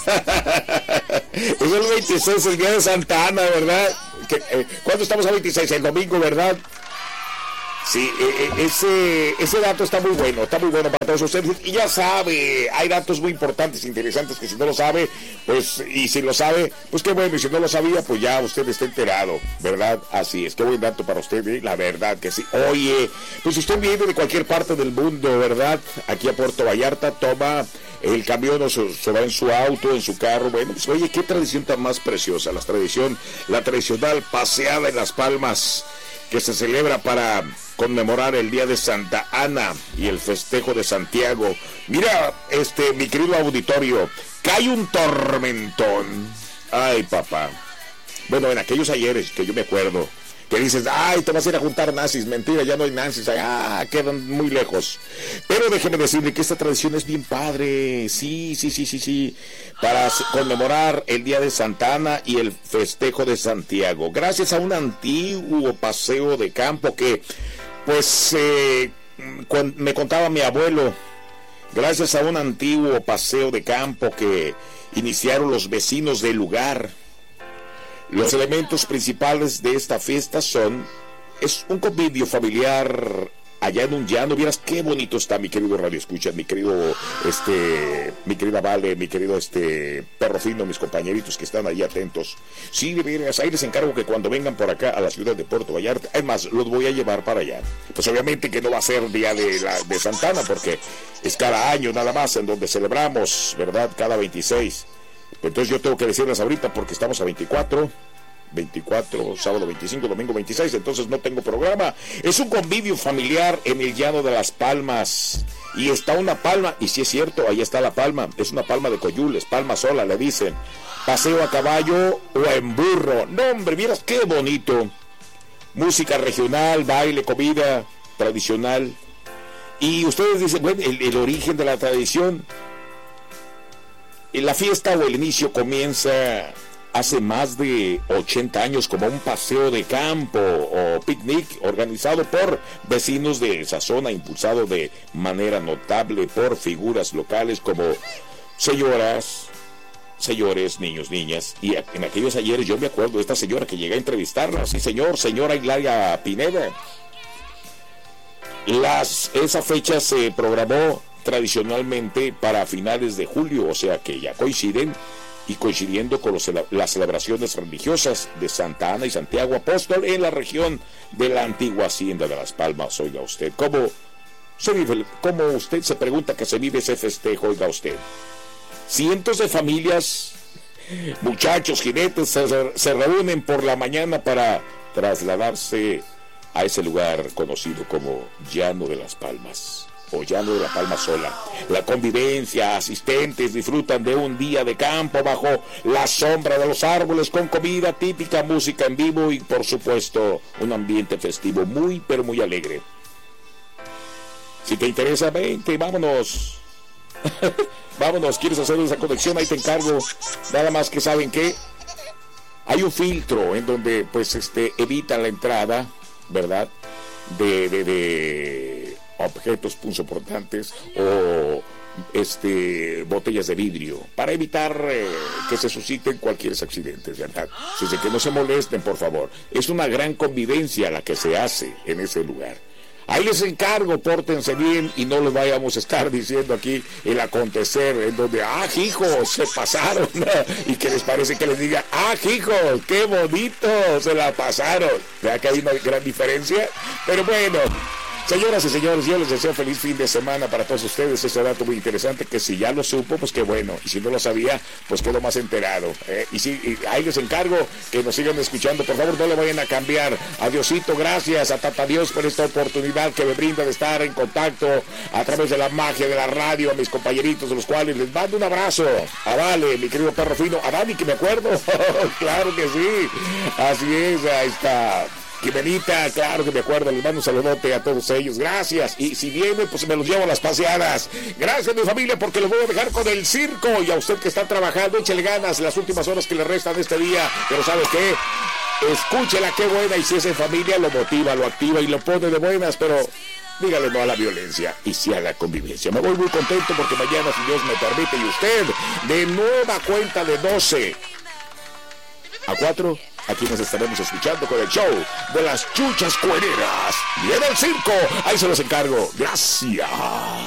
Es el 26, el día de Santa Ana, ¿verdad? ¿Cuándo estamos a 26? El domingo, ¿verdad? Sí, ese dato está muy bueno para todos ustedes. Y ya sabe, hay datos muy importantes, interesantes, que si no lo sabe, pues, y si lo sabe, pues qué bueno, y si no lo sabía, pues ya usted está enterado, ¿verdad? Así es, qué buen dato para usted, la verdad que sí. Oye, pues si usted viene de cualquier parte del mundo, ¿verdad? Aquí a Puerto Vallarta, toma el camión o se va en su auto, en su carro. Bueno, pues oye, qué tradición tan más preciosa, la tradicional paseada en Las Palmas, que se celebra para conmemorar el día de Santa Ana y el festejo de Santiago. Mira, mi querido auditorio, cae un tormentón. Ay, papá. Bueno, en aquellos ayeres que yo me acuerdo, que dices, ay, te vas a ir a juntar nazis. Mentira, ya no hay nazis, quedan muy lejos. Pero déjeme decirle que esta tradición es bien padre. Sí. Para conmemorar el día de Santa Ana y el festejo de Santiago. Gracias a un antiguo paseo de campo que, pues, me contaba mi abuelo. Gracias a un antiguo paseo de campo que iniciaron los vecinos del lugar. Los elementos principales de esta fiesta es un convivio familiar allá en un llano. Vieras qué bonito está, mi querido Radio Escucha, mi querida Vale, mi querido Perro Fino, mis compañeritos que están ahí atentos. Sí, de veras, ahí les encargo que cuando vengan por acá a la ciudad de Puerto Vallarta, además los voy a llevar para allá. Pues obviamente que no va a ser día de Santa Ana, porque es cada año nada más en donde celebramos, ¿verdad? Cada 26. Entonces yo tengo que decirles ahorita porque estamos a 24, sábado 25, domingo 26, entonces no tengo programa. Es un convivio familiar en el llano de Las Palmas. Y está una palma, y sí es cierto, ahí está la palma, es una palma de coyules, palma sola le dicen. Paseo a caballo o en burro. No, hombre, vieras qué bonito. Música regional, baile, comida tradicional. Y ustedes dicen, bueno, el origen de la tradición. La fiesta o el inicio comienza hace más de 80 años como un paseo de campo o picnic organizado por vecinos de esa zona, impulsado de manera notable por figuras locales como señoras, señores, niños, niñas. Y en aquellos ayeres yo me acuerdo de esta señora que llegué a entrevistarla. Sí, señora Hilaria Pineda. Esa fecha se programó tradicionalmente para finales de julio, o sea que ya coincidiendo con las celebraciones religiosas de Santa Ana y Santiago Apóstol en la región de la antigua hacienda de Las Palmas. Oiga usted, ¿cómo usted se pregunta que se vive ese festejo? Oiga usted, cientos de familias, muchachos, jinetes se reúnen por la mañana para trasladarse a ese lugar conocido como Llano de Las Palmas o Llano de la Palma Sola. La convivencia, asistentes disfrutan de un día de campo bajo la sombra de los árboles con comida típica, música en vivo y por supuesto un ambiente festivo muy pero muy alegre. Si te interesa, vente, vámonos. Vámonos, ¿quieres hacer esa conexión? Ahí te encargo. Nada más que saben que hay un filtro en donde pues evitan la entrada, ¿verdad? De objetos punzocortantes o botellas de vidrio para evitar que se susciten cualquier accidentes, ¿verdad? Así que no se molesten, por favor. Es una gran convivencia la que se hace en ese lugar. Ahí les encargo, pórtense bien y no les vayamos a estar diciendo aquí el acontecer en donde, hijos, se pasaron. Y que les parece que les diga, hijos, qué bonito, se la pasaron. ¿Verdad que hay una gran diferencia? Pero bueno, señoras y señores, yo les deseo feliz fin de semana para todos ustedes. Ese dato muy interesante que si ya lo supo, pues qué bueno. Y si no lo sabía, pues quedó más enterado. Y ahí les encargo que nos sigan escuchando. Por favor, no le vayan a cambiar. Adiosito, gracias a Tata Dios por esta oportunidad que me brinda de estar en contacto a través de la magia de la radio, a mis compañeritos, de los cuales les mando un abrazo. A Vale, mi querido Perro Fino. A Dani, que me acuerdo. Claro que sí. Así es, ahí está. Jimenita, claro que me acuerdo, les mando un saludote a todos ellos, gracias, y si vienen, pues me los llevo a las paseadas. Gracias, mi familia, porque los voy a dejar con el circo, y a usted que está trabajando, échale ganas las últimas horas que le restan de este día, pero ¿sabe qué? Escúchela, qué buena, y si es en familia, lo motiva, lo activa y lo pone de buenas, pero dígale no a la violencia y sí a la convivencia. Me voy muy contento porque mañana, si Dios me permite, y usted, de nueva cuenta de 12 a 4, aquí nos estaremos escuchando con el show de las chuchas cuereras. Viene el circo, ahí se los encargo. Gracias.